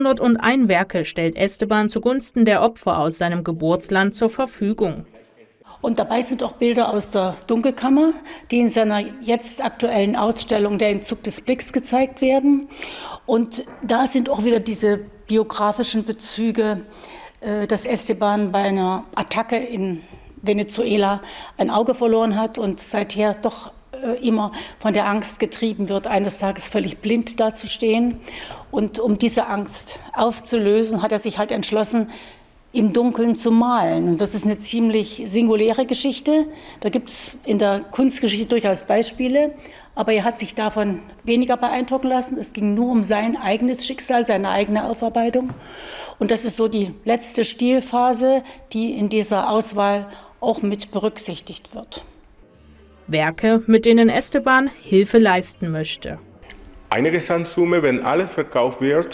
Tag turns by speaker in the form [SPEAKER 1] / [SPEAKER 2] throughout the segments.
[SPEAKER 1] 101 Werke stellt Esteban zugunsten der Opfer aus seinem Geburtsland zur Verfügung.
[SPEAKER 2] Und dabei sind auch Bilder aus der Dunkelkammer, die in seiner jetzt aktuellen Ausstellung Der Entzug des Blicks gezeigt werden. Und da sind auch wieder diese biografischen Bezüge, dass Esteban bei einer Attacke in Venezuela ein Auge verloren hat und seither doch immer von der Angst getrieben wird, eines Tages völlig blind dazustehen. Und um diese Angst aufzulösen, hat er sich halt entschlossen, im Dunkeln zu malen. Und das ist eine ziemlich singuläre Geschichte. Da gibt es in der Kunstgeschichte durchaus Beispiele, aber er hat sich davon weniger beeindrucken lassen. Es ging nur um sein eigenes Schicksal, seine eigene Aufarbeitung. Und das ist so die letzte Stilphase, die in dieser Auswahl auch mit berücksichtigt wird.
[SPEAKER 1] Werke, mit denen Esteban Hilfe leisten möchte.
[SPEAKER 3] Eine Gesamtsumme, wenn alles verkauft wird,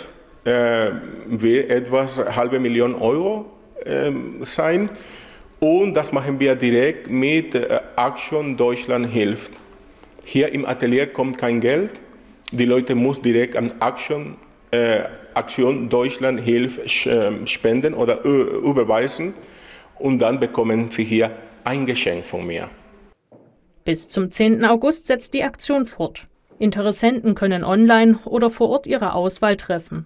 [SPEAKER 3] wird etwas 500.000 Euro sein. Und das machen wir direkt mit Action Deutschland hilft. Hier im Atelier kommt kein Geld. Die Leute müssen direkt an Action Deutschland hilft spenden oder überweisen. Und dann bekommen sie hier ein Geschenk von mir.
[SPEAKER 1] Bis zum 10. August setzt die Aktion fort. Interessenten können online oder vor Ort ihre Auswahl treffen.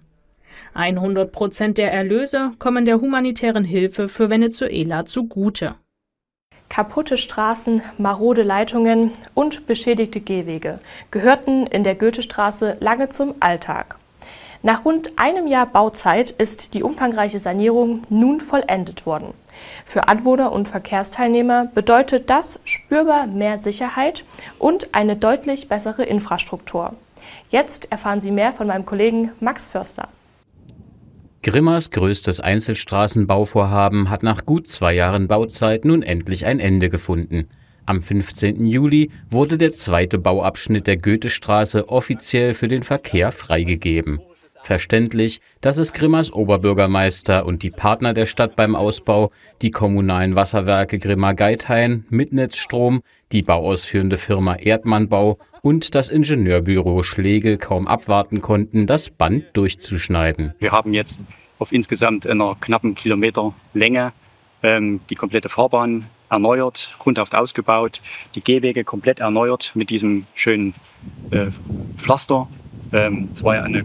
[SPEAKER 1] 100% der Erlöse kommen der humanitären Hilfe für Venezuela zugute.
[SPEAKER 4] Kaputte Straßen, marode Leitungen und beschädigte Gehwege gehörten in der Goethestraße lange zum Alltag. Nach rund einem Jahr Bauzeit ist die umfangreiche Sanierung nun vollendet worden. Für Anwohner und Verkehrsteilnehmer bedeutet das spürbar mehr Sicherheit und eine deutlich bessere Infrastruktur. Jetzt erfahren Sie mehr von meinem Kollegen Max Förster.
[SPEAKER 5] Grimmas größtes Einzelstraßenbauvorhaben hat nach gut 2 Jahren Bauzeit nun endlich ein Ende gefunden. Am 15. Juli wurde der zweite Bauabschnitt der Goethestraße offiziell für den Verkehr freigegeben. Verständlich, dass es Grimmas Oberbürgermeister und die Partner der Stadt beim Ausbau, die kommunalen Wasserwerke Grimma-Geithain, Mitnetzstrom, die bauausführende Firma Erdmann-Bau und das Ingenieurbüro Schlegel kaum abwarten konnten, das Band durchzuschneiden.
[SPEAKER 6] Wir haben jetzt auf insgesamt einer knappen Kilometer Länge die komplette Fahrbahn erneuert, grundhaft ausgebaut, die Gehwege komplett erneuert mit diesem schönen Pflaster. Es war ja eine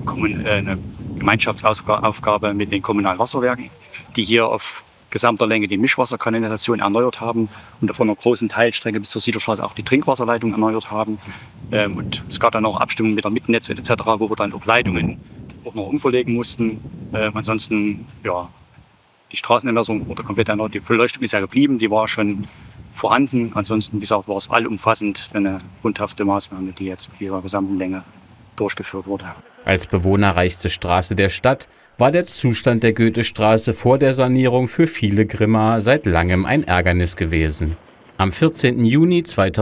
[SPEAKER 6] Gemeinschaftsaufgabe mit den kommunalen Wasserwerken, die hier auf gesamter Länge die Mischwasserkanalisation erneuert haben und auf einer großen Teilstrecke bis zur Siederstraße auch die Trinkwasserleitung erneuert haben. Und es gab dann auch Abstimmungen mit der Mitnetz etc., wo wir dann auch Leitungen auch noch umverlegen mussten. Ansonsten, ja, die Straßenermessung wurde komplett erneuert. Die Beleuchtung ist ja geblieben, die war schon vorhanden. Ansonsten, wie gesagt, war es allumfassend eine grundhafte Maßnahme, die jetzt auf ihrer gesamten Länge durchgeführt wurde.
[SPEAKER 5] Als bewohnerreichste Straße der Stadt war der Zustand der Goethestraße vor der Sanierung für viele Grimmaer seit langem ein Ärgernis gewesen. Am 14. Juni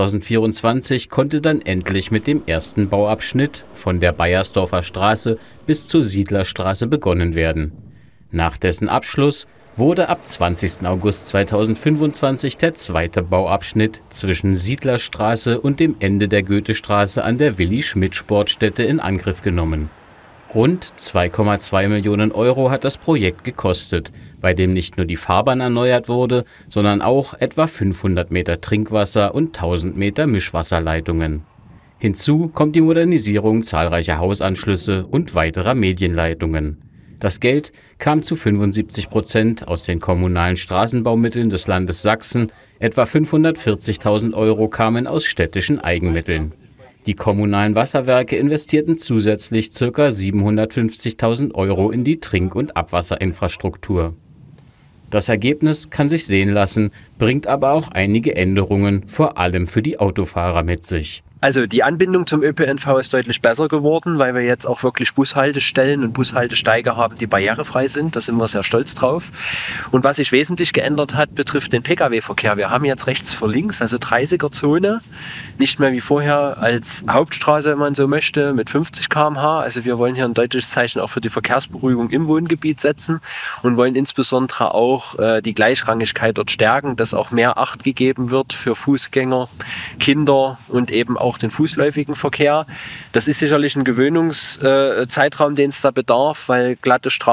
[SPEAKER 5] 2024 konnte dann endlich mit dem ersten Bauabschnitt von der Baiersdorfer Straße bis zur Siedlerstraße begonnen werden. Nach dessen Abschluss wurde ab 20. August 2025 der zweite Bauabschnitt zwischen Siedlerstraße und dem Ende der Goethestraße an der Willi-Schmidt-Sportstätte in Angriff genommen. Rund 2,2 Millionen Euro hat das Projekt gekostet, bei dem nicht nur die Fahrbahn erneuert wurde, sondern auch etwa 500 Meter Trinkwasser und 1000 Meter Mischwasserleitungen. Hinzu kommt die Modernisierung zahlreicher Hausanschlüsse und weiterer Medienleitungen. Das Geld kam zu 75% aus den kommunalen Straßenbaumitteln des Landes Sachsen, etwa 540.000 Euro kamen aus städtischen Eigenmitteln. Die kommunalen Wasserwerke investierten zusätzlich ca. 750.000 Euro in die Trink- und Abwasserinfrastruktur. Das Ergebnis kann sich sehen lassen, bringt aber auch einige Änderungen, vor allem für die Autofahrer mit sich.
[SPEAKER 7] Also die Anbindung zum ÖPNV ist deutlich besser geworden, weil wir jetzt auch wirklich Bushaltestellen und Bushaltesteige haben, die barrierefrei sind. Da sind wir sehr stolz drauf. Und was sich wesentlich geändert hat, betrifft den Pkw-Verkehr. Wir haben jetzt rechts vor links, also 30er-Zone, nicht mehr wie vorher als Hauptstraße, wenn man so möchte, mit 50 km/h. Also wir wollen hier ein deutliches Zeichen auch für die Verkehrsberuhigung im Wohngebiet setzen und wollen insbesondere auch die Gleichrangigkeit dort stärken, dass auch mehr Acht gegeben wird für Fußgänger, Kinder und eben auch den fußläufigen Verkehr. Das ist sicherlich ein Gewöhnungszeitraum, den es da bedarf, weil glatte Straßen